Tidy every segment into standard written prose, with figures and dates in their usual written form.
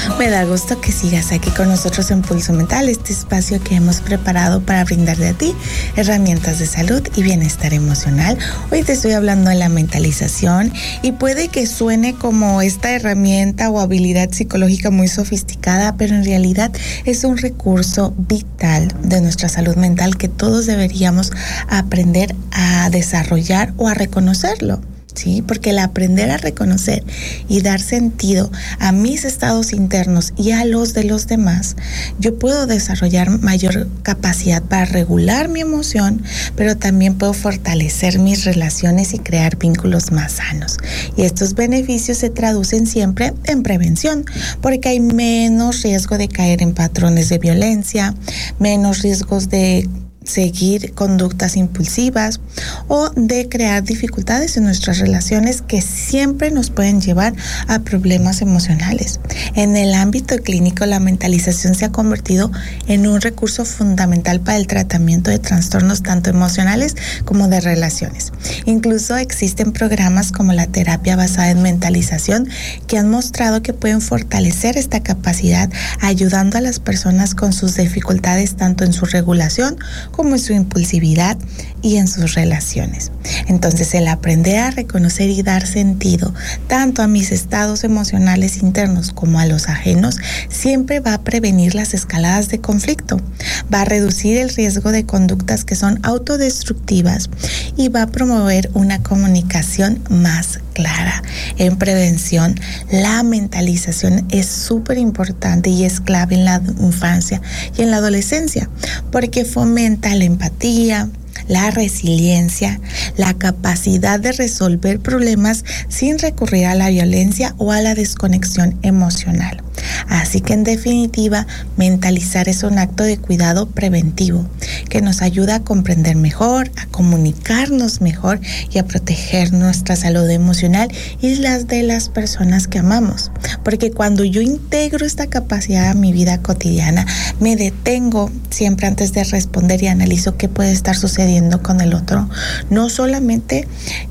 Me da gusto que sigas aquí con nosotros en Pulso Mental, este espacio que hemos preparado para brindarte a ti herramientas de salud y bienestar emocional. Hoy te estoy hablando de la mentalización y puede que suene como esta herramienta o habilidad psicológica muy sofisticada, pero en realidad es un recurso vital de nuestra salud mental que todos deberíamos aprender a desarrollar o a reconocerlo. Sí, porque el aprender a reconocer y dar sentido a mis estados internos y a los de los demás, yo puedo desarrollar mayor capacidad para regular mi emoción, pero también puedo fortalecer mis relaciones y crear vínculos más sanos. Y estos beneficios se traducen siempre en prevención, porque hay menos riesgo de caer en patrones de violencia, menos riesgos de seguir conductas impulsivas o de crear dificultades en nuestras relaciones que siempre nos pueden llevar a problemas emocionales. En el ámbito clínico, la mentalización se ha convertido en un recurso fundamental para el tratamiento de trastornos tanto emocionales como de relaciones. Incluso existen programas como la terapia basada en mentalización que han mostrado que pueden fortalecer esta capacidad, ayudando a las personas con sus dificultades tanto en su regulación como en su impulsividad y en sus relaciones. Entonces, el aprender a reconocer y dar sentido tanto a mis estados emocionales internos como a los ajenos siempre va a prevenir las escaladas de conflicto, va a reducir el riesgo de conductas que son autodestructivas y va a promover una comunicación más clara. En prevención, la mentalización es súper importante y es clave en la infancia y en la adolescencia, porque fomenta la empatía, la resiliencia, la capacidad de resolver problemas sin recurrir a la violencia o a la desconexión emocional. Así que en definitiva, mentalizar es un acto de cuidado preventivo que nos ayuda a comprender mejor, a comunicarnos mejor y a proteger nuestra salud emocional y las de las personas que amamos. Porque cuando yo integro esta capacidad a mi vida cotidiana, me detengo siempre antes de responder y analizo qué puede estar sucediendo con el otro. No solamente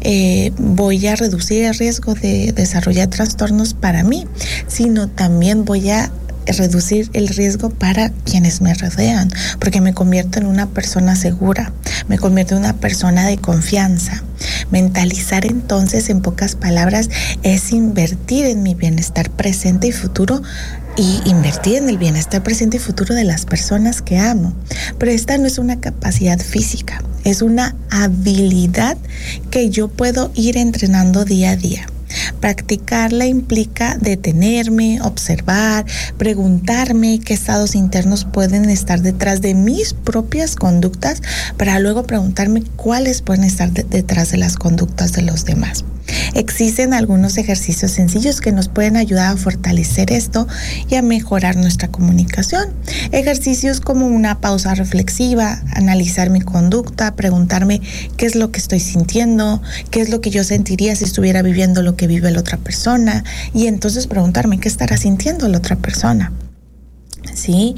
voy a reducir el riesgo de desarrollar trastornos para mí, sino también voy a reducir el riesgo para quienes me rodean, porque me convierto en una persona segura, me convierto en una persona de confianza. Mentalizar entonces, en pocas palabras, es invertir en mi bienestar presente y futuro y invertir en el bienestar presente y futuro de las personas que amo. Pero esta no es una capacidad física, es una habilidad que yo puedo ir entrenando día a día. Practicarla implica detenerme, observar, preguntarme qué estados internos pueden estar detrás de mis propias conductas para luego preguntarme cuáles pueden estar detrás de las conductas de los demás. Existen algunos ejercicios sencillos que nos pueden ayudar a fortalecer esto y a mejorar nuestra comunicación. Ejercicios como una pausa reflexiva, analizar mi conducta, preguntarme qué es lo que estoy sintiendo, qué es lo que yo sentiría si estuviera viviendo lo que vive la otra persona, y entonces preguntarme qué estará sintiendo la otra persona. Sí,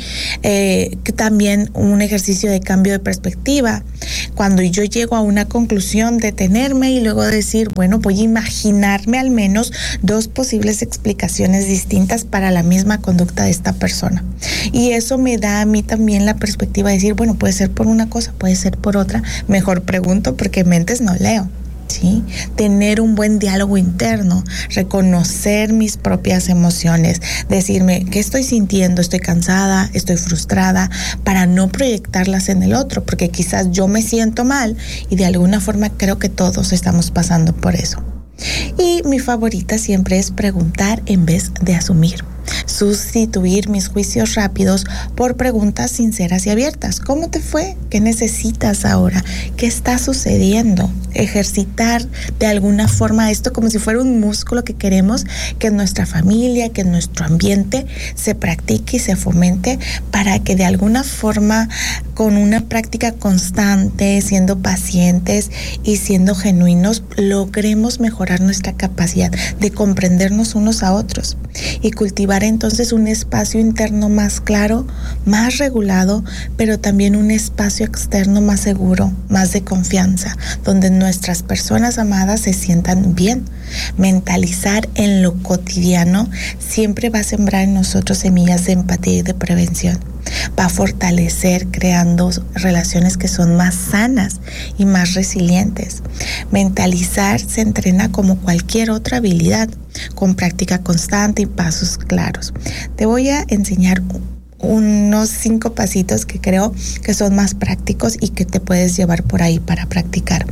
también un ejercicio de cambio de perspectiva. Cuando yo llego a una conclusión, detenerme y luego decir, bueno, voy a imaginarme al menos dos posibles explicaciones distintas para la misma conducta de esta persona. Y eso me da a mí también la perspectiva de decir, bueno, puede ser por una cosa, puede ser por otra. Mejor pregunto porque mentes no leo. ¿Sí? Tener un buen diálogo interno, reconocer mis propias emociones, decirme qué estoy sintiendo, estoy cansada, estoy frustrada, para no proyectarlas en el otro, porque quizás yo me siento mal y de alguna forma creo que todos estamos pasando por eso. Y mi favorita siempre es preguntar en vez de asumir. Sustituir mis juicios rápidos por preguntas sinceras y abiertas. ¿Cómo te fue? ¿Qué necesitas ahora? ¿Qué está sucediendo? Ejercitar de alguna forma esto como si fuera un músculo que queremos que en nuestra familia, que en nuestro ambiente se practique y se fomente para que de alguna forma, con una práctica constante, siendo pacientes y siendo genuinos, logremos mejorar nuestra capacidad de comprendernos unos a otros y cultivar entonces entonces un espacio interno más claro, más regulado, pero también un espacio externo más seguro, más de confianza, donde nuestras personas amadas se sientan bien. Mentalizar en lo cotidiano siempre va a sembrar en nosotros semillas de empatía y de prevención. Va a fortalecer creando relaciones que son más sanas y más resilientes. Mentalizar se entrena como cualquier otra habilidad, con práctica constante y pasos claros. Te voy a enseñar unos 5 pasitos que creo que son más prácticos y que te puedes llevar por ahí para practicar.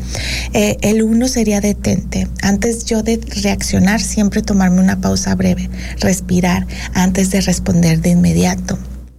El 1 sería detente. Antes yo de reaccionar, siempre tomarme una pausa breve, respirar antes de responder de inmediato.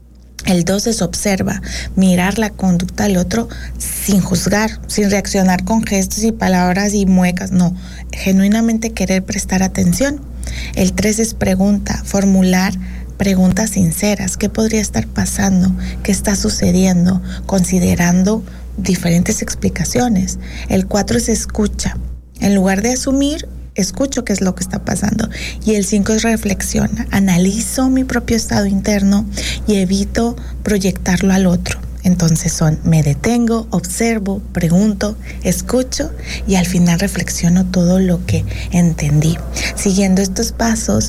El 2 es observa, mirar la conducta del otro sin juzgar, sin reaccionar con gestos y palabras y muecas, no, genuinamente querer prestar atención. El 3 es pregunta, formular preguntas sinceras. ¿Qué podría estar pasando? ¿Qué está sucediendo? Considerando diferentes explicaciones. El 4 es escucha. En lugar de asumir, escucho qué es lo que está pasando. Y el 5 es reflexiona. Analizo mi propio estado interno y evito proyectarlo al otro. Entonces me detengo, observo, pregunto, escucho y al final reflexiono todo lo que entendí. Siguiendo estos pasos,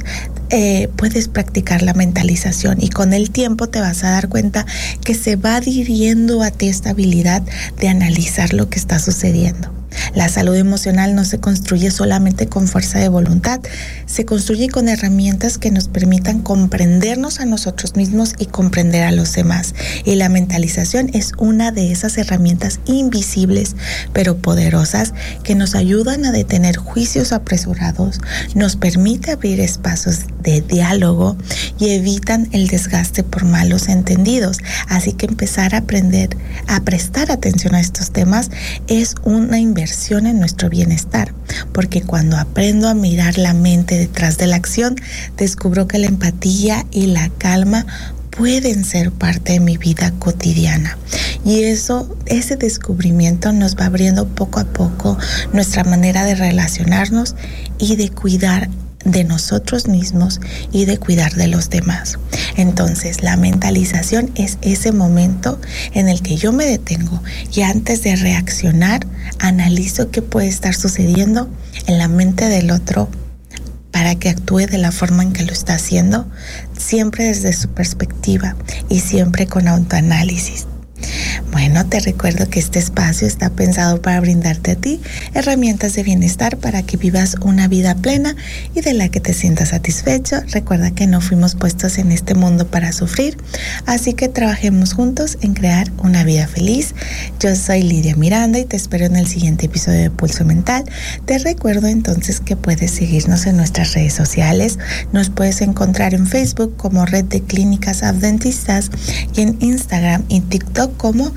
puedes practicar la mentalización y con el tiempo te vas a dar cuenta que se va adhiriendo a ti esta habilidad de analizar lo que está sucediendo. La salud emocional no se construye solamente con fuerza de voluntad, se construye con herramientas que nos permitan comprendernos a nosotros mismos y comprender a los demás. Y la mentalización es una de esas herramientas invisibles pero poderosas que nos ayudan a detener juicios apresurados, nos permite abrir espacios de diálogo y evitan el desgaste por malos entendidos. Así que empezar a aprender a prestar atención a estos temas es una inversión en nuestro bienestar, porque cuando aprendo a mirar la mente detrás de la acción, descubro que la empatía y la calma pueden ser parte de mi vida cotidiana. Y ese descubrimiento nos va abriendo poco a poco nuestra manera de relacionarnos y de cuidar de nosotros mismos y de cuidar de los demás. Entonces, la mentalización es ese momento en el que yo me detengo y antes de reaccionar, analizo qué puede estar sucediendo en la mente del otro para que actúe de la forma en que lo está haciendo, siempre desde su perspectiva y siempre con autoanálisis. Bueno, te recuerdo que este espacio está pensado para brindarte a ti herramientas de bienestar para que vivas una vida plena y de la que te sientas satisfecho. Recuerda que no fuimos puestos en este mundo para sufrir, así que trabajemos juntos en crear una vida feliz. Yo soy Lidia Miranda y te espero en el siguiente episodio de Pulso Mental. Te recuerdo entonces que puedes seguirnos en nuestras redes sociales. Nos puedes encontrar en Facebook como Red de Clínicas Adventistas y en Instagram y TikTok como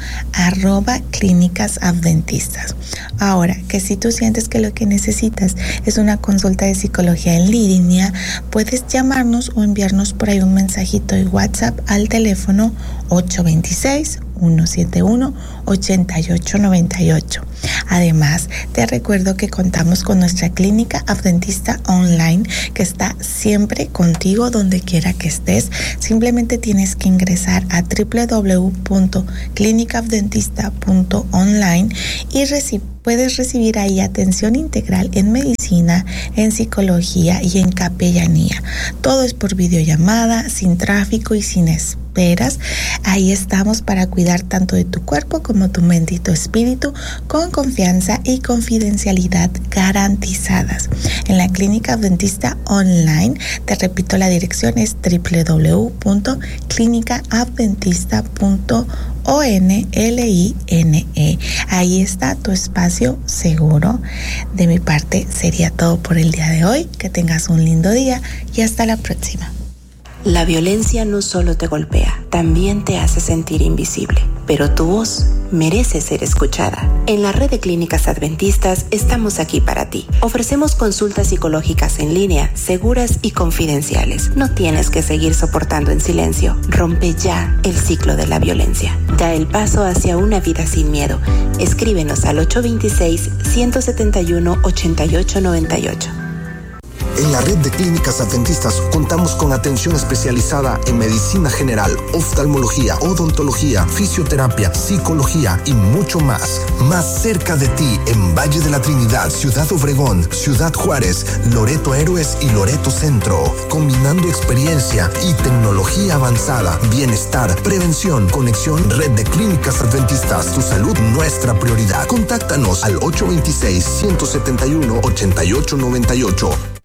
@Clínicas Adventistas. Ahora, que si tú sientes que lo que necesitas es una consulta de psicología en línea, puedes llamarnos o enviarnos por ahí un mensajito de WhatsApp al teléfono 826-171-8898. Además, te recuerdo que contamos con nuestra clínica adventista online que está siempre contigo donde quiera que estés. Simplemente tienes que ingresar a www.clinicaadventista.online y puedes recibir ahí atención integral en medicina, en psicología y en capellanía. Todo es por videollamada, sin tráfico y sin esperas. Ahí estamos para cuidar tanto de tu cuerpo como tu mente y tu espíritu con confianza y confidencialidad garantizadas. En la Clínica Adventista Online, te repito, la dirección es www.clinicaadventista.online. Ahí está tu espacio seguro. De mi parte sería todo por el día de hoy. Que tengas un lindo día y hasta la próxima. La violencia no solo te golpea, también te hace sentir invisible, pero tu voz merece ser escuchada. En la Red de Clínicas Adventistas estamos aquí para ti. Ofrecemos consultas psicológicas en línea, seguras y confidenciales. No tienes que seguir soportando en silencio. Rompe ya el ciclo de la violencia. Da el paso hacia una vida sin miedo. Escríbenos al 826-171-8898. En la red de clínicas adventistas contamos con atención especializada en medicina general, oftalmología, odontología, fisioterapia, psicología y mucho más. Más cerca de ti en Valle de la Trinidad, Ciudad Obregón, Ciudad Juárez, Loreto Héroes y Loreto Centro. Combinando experiencia y tecnología avanzada, bienestar, prevención, conexión, red de clínicas adventistas. Tu salud, nuestra prioridad. Contáctanos al 826-171-8898.